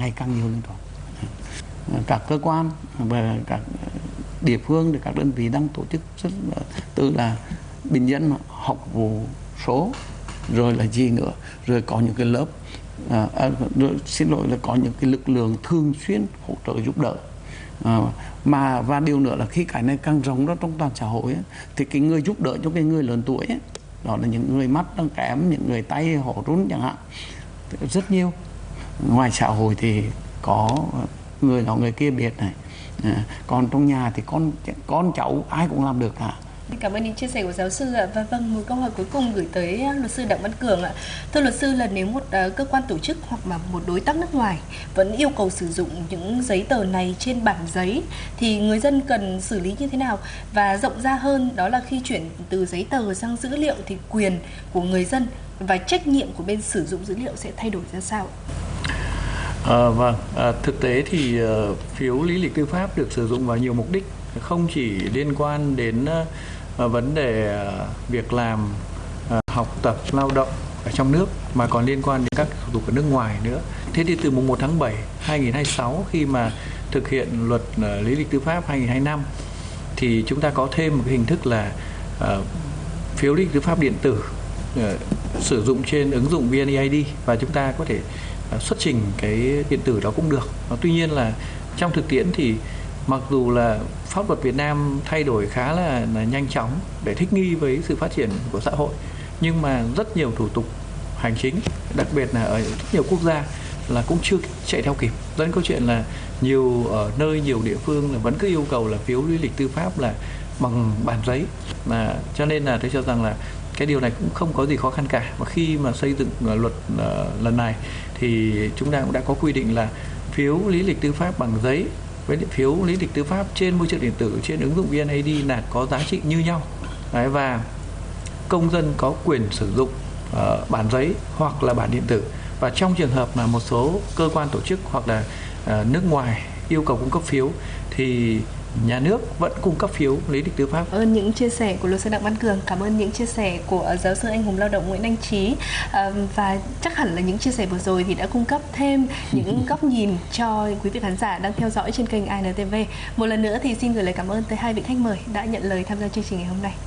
ngày càng nhiều lên rồi. Các cơ quan và các địa phương, các đơn vị đang tổ chức rất từ là bình dân học vụ số, rồi là gì nữa, rồi có những cái lớp xin lỗi là có những cái lực lượng thường xuyên hỗ trợ giúp đỡ. Và điều nữa là khi cái này càng rộng ra trong toàn xã hội ấy, thì cái người giúp đỡ cho cái người lớn tuổi ấy, đó là những người mắt đang kém, những người tay họ run chẳng hạn, rất nhiều. Ngoài xã hội thì có người đó người kia biết này, còn trong nhà thì con cháu ai cũng làm được cả. Cảm ơn những chia sẻ của giáo sư ạ. Và vâng, một câu hỏi cuối cùng gửi tới luật sư Đặng Văn Cường ạ. Thưa luật sư, là nếu một cơ quan tổ chức hoặc mà một đối tác nước ngoài vẫn yêu cầu sử dụng những giấy tờ này trên bản giấy thì người dân cần xử lý như thế nào? Và rộng ra hơn, đó là khi chuyển từ giấy tờ sang dữ liệu thì quyền của người dân và trách nhiệm của bên sử dụng dữ liệu sẽ thay đổi ra sao? Thực tế thì phiếu lý lịch tư pháp được sử dụng vào nhiều mục đích, không chỉ liên quan đến vấn đề việc làm, học tập, lao động ở trong nước mà còn liên quan đến các thủ tục ở nước ngoài nữa. Thế thì từ mùng 1 tháng 7 2026 khi mà thực hiện luật lý lịch tư pháp 2025 thì chúng ta có thêm một cái hình thức là phiếu lý lịch tư pháp điện tử sử dụng trên ứng dụng VNeID, và chúng ta có thể xuất trình cái điện tử đó cũng được. Tuy nhiên là trong thực tiễn thì mặc dù là pháp luật Việt Nam thay đổi khá là nhanh chóng để thích nghi với sự phát triển của xã hội, nhưng mà rất nhiều thủ tục hành chính, đặc biệt là ở rất nhiều quốc gia là cũng chưa chạy theo kịp. Dẫn đến câu chuyện là nhiều nhiều địa phương là vẫn cứ yêu cầu là phiếu lý lịch tư pháp là bằng bản giấy, cho nên là tôi cho rằng là cái điều này cũng không có gì khó khăn cả. Và khi mà xây dựng luật lần này thì chúng ta cũng đã có quy định là phiếu lý lịch tư pháp bằng giấy với phiếu lý lịch tư pháp trên môi trường điện tử trên ứng dụng VNeID là có giá trị như nhau. Đấy, và công dân có quyền sử dụng bản giấy hoặc là bản điện tử. Và trong trường hợp mà một số cơ quan tổ chức hoặc là nước ngoài yêu cầu cung cấp phiếu thì nhà nước vẫn cung cấp phiếu lý lịch tư pháp. Cảm ơn những chia sẻ của luật sư Đặng Văn Cường, cảm ơn những chia sẻ của giáo sư anh hùng lao động Nguyễn Anh Trí, và chắc hẳn là những chia sẻ vừa rồi thì đã cung cấp thêm những góc nhìn cho quý vị khán giả đang theo dõi trên kênh INTV. Một lần nữa thì xin gửi lời cảm ơn tới hai vị khách mời đã nhận lời tham gia chương trình ngày hôm nay.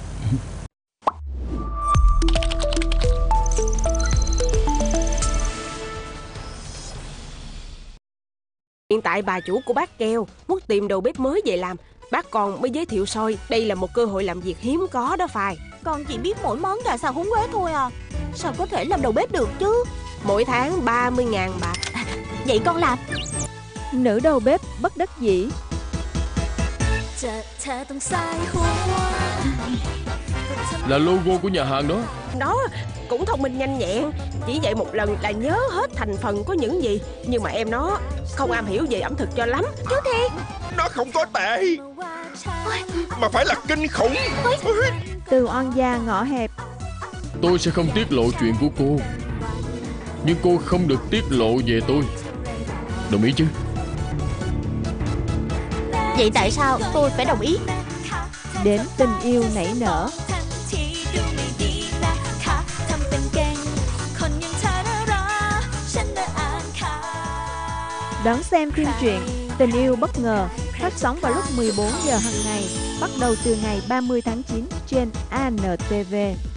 Hiện tại bà chủ của bác kêu muốn tìm đầu bếp mới về làm, bác còn mới giới thiệu soi. Đây là một cơ hội làm việc hiếm có đó Phài. Con chỉ biết mỗi món gà xào húng quế thôi à. Sao có thể làm đầu bếp được chứ? Mỗi tháng 30.000 bạc. Vậy con làm. Nữ đầu bếp bất đắc dĩ. Là logo của nhà hàng đó. Đó cũng thông minh nhanh nhẹn, chỉ dạy một lần là nhớ hết thành phần có những gì. Nhưng mà em nó không am hiểu về ẩm thực cho lắm. Chú Thiệt, Nó không có tệ, mà phải là kinh khủng. Từ oan gia ngõ hẹp. Tôi sẽ không tiết lộ chuyện của cô, nhưng cô không được tiết lộ về tôi. Đồng ý chứ? vậy tại sao tôi phải đồng ý? Đến tình yêu nảy nở. Đón xem phim truyện Tình yêu bất ngờ phát sóng vào lúc 14 giờ hàng ngày, bắt đầu từ ngày 30 tháng 9 trên ANTV.